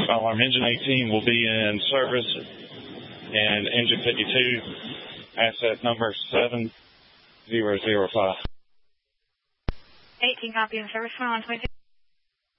Alarm Engine 18 will be in service, and Engine 52, asset number 7005. 18, copy in service, 122.